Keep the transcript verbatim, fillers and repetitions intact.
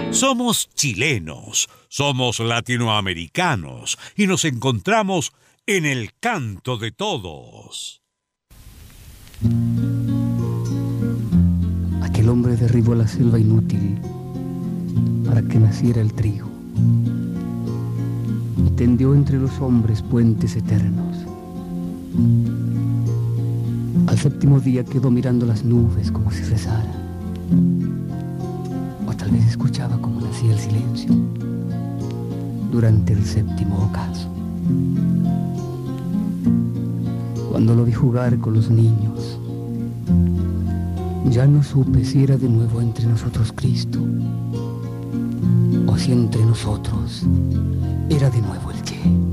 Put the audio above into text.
Somos chilenos, somos latinoamericanos y nos encontramos en el canto de todos. Aquel hombre derribó la selva inútil para que naciera el trigo y tendió entre los hombres puentes eternos. Al séptimo día quedó mirando las nubes como si rezara, o tal vez escuchaba cómo nacía el silencio durante el séptimo ocaso. Cuando lo vi jugar con los niños, ya no supe si era de nuevo entre nosotros Cristo, o si entre nosotros era de nuevo el Che.